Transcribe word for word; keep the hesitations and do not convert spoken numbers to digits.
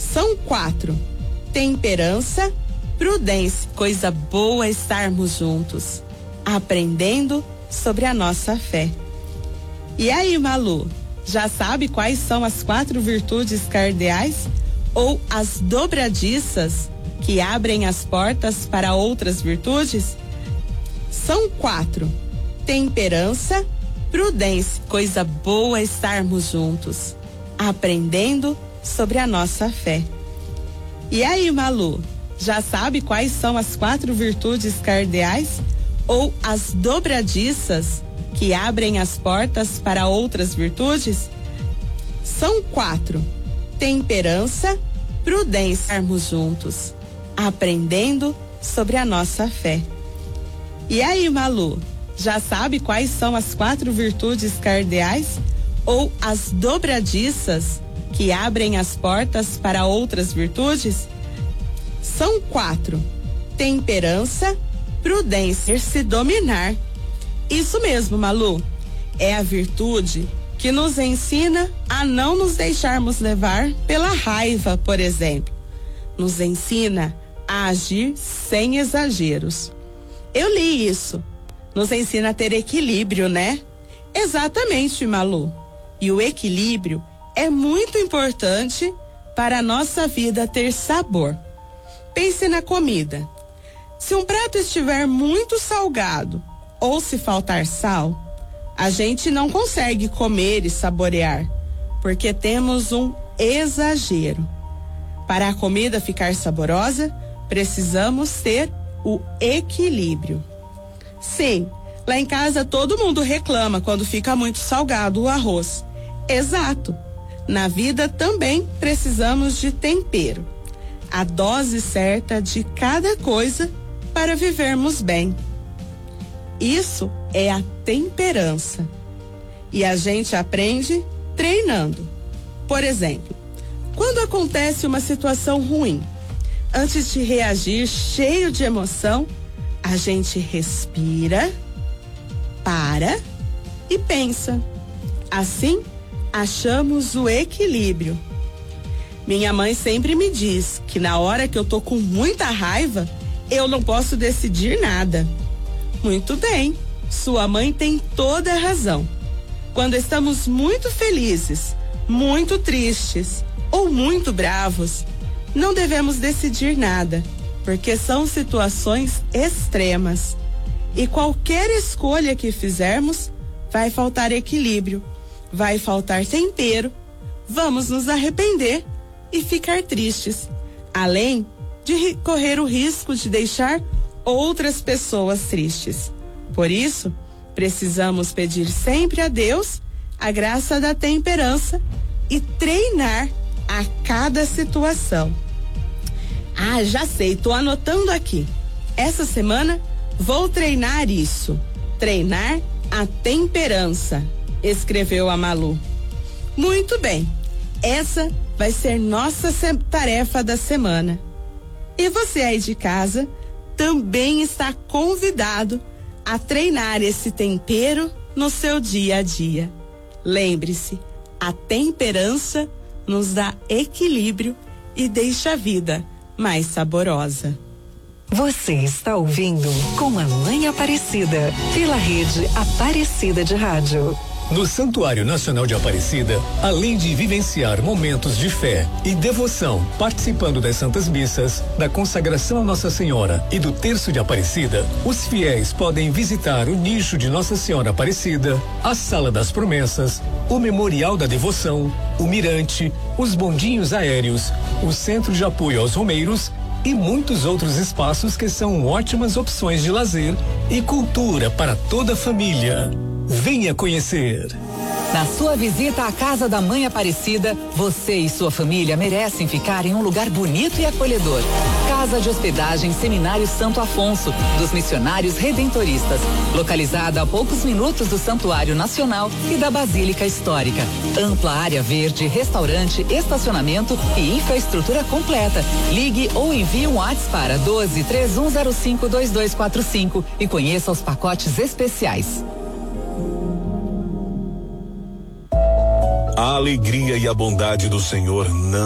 São quatro: temperança, prudência. Coisa boa estarmos juntos, aprendendo sobre a nossa fé. E aí, Malu, já sabe quais são as quatro virtudes cardeais ou as dobradiças que abrem as portas para outras virtudes? São quatro: temperança, prudência. Coisa boa estarmos juntos, aprendendo sobre a nossa fé. E aí, Malu, já sabe quais são as quatro virtudes cardeais ou as dobradiças que abrem as portas para outras virtudes? São quatro: temperança, prudência. Estarmos juntos, aprendendo sobre a nossa fé. E aí, Malu, já sabe quais são as quatro virtudes cardeais ou as dobradiças que abrem as portas para outras virtudes? São quatro: temperança, prudência. Se dominar. Isso mesmo, Malu. É a virtude que nos ensina a não nos deixarmos levar pela raiva, por exemplo. Nos ensina a agir sem exageros. Eu li isso. Nos ensina a ter equilíbrio, né? Exatamente, Malu. E o equilíbrio é muito importante para a nossa vida ter sabor. Pense na comida. Se um prato estiver muito salgado ou se faltar sal, a gente não consegue comer e saborear, porque temos um exagero. Para a comida ficar saborosa, precisamos ter o equilíbrio. Sim, lá em casa todo mundo reclama quando fica muito salgado o arroz. Exato. Na vida também precisamos de tempero. A dose certa de cada coisa para vivermos bem. Isso é a temperança. E a gente aprende treinando. Por exemplo, quando acontece uma situação ruim, antes de reagir cheio de emoção, a gente respira, para e pensa. Assim, achamos o equilíbrio. Minha mãe sempre me diz que na hora que eu tô com muita raiva, eu não posso decidir nada. Muito bem, sua mãe tem toda a razão. Quando estamos muito felizes, muito tristes ou muito bravos, não devemos decidir nada, porque são situações extremas. E qualquer escolha que fizermos, vai faltar equilíbrio, vai faltar tempero, vamos nos arrepender e ficar tristes, além de correr o risco de deixar outras pessoas tristes. Por isso, precisamos pedir sempre a Deus a graça da temperança e treinar a cada situação. Ah, já sei, tô anotando aqui. Essa semana vou treinar isso. Treinar a temperança, escreveu a Malu. Muito bem, essa vai ser nossa tarefa da semana. E você aí de casa também está convidado a treinar esse tempero no seu dia a dia. Lembre-se, a temperança nos dá equilíbrio e deixa a vida mais saborosa. Você está ouvindo Com a Mãe Aparecida, pela rede Aparecida de Rádio. No Santuário Nacional de Aparecida, além de vivenciar momentos de fé e devoção, participando das Santas Missas, da consagração a Nossa Senhora e do Terço de Aparecida, os fiéis podem visitar o nicho de Nossa Senhora Aparecida, a Sala das Promessas, o Memorial da Devoção, o Mirante, os bondinhos aéreos, o Centro de Apoio aos Romeiros e muitos outros espaços que são ótimas opções de lazer e cultura para toda a família. Venha conhecer. Na sua visita à Casa da Mãe Aparecida, você e sua família merecem ficar em um lugar bonito e acolhedor. Casa de Hospedagem Seminário Santo Afonso, dos Missionários Redentoristas, localizada a poucos minutos do Santuário Nacional e da Basílica Histórica. Ampla área verde, restaurante, estacionamento e infraestrutura completa. Ligue ou envie um WhatsApp para doze, três um zero cinco, dois dois quatro cinco e conheça os pacotes especiais. A alegria e a bondade do Senhor não